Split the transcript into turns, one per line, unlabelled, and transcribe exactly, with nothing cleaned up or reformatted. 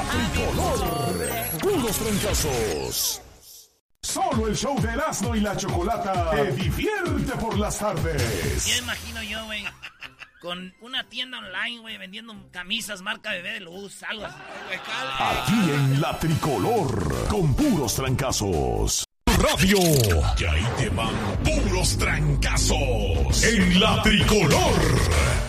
tricolor. Puros trancazos. Solo el show de Erasmo y la Chocolata te divierte por las tardes.
Ya imagino yo, güey, con una tienda online, güey, vendiendo camisas marca Bebé de Luz, algo así.
Aquí en la tricolor, con puros trancazos. Radio. Y ahí te van puros trancazos en la tricolor.